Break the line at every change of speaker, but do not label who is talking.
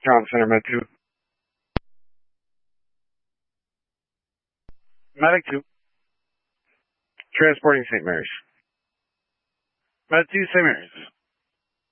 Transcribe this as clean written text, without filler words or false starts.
Town Center Med 2. Medic 2. Transporting St. Mary's. Med 2, St. Mary's.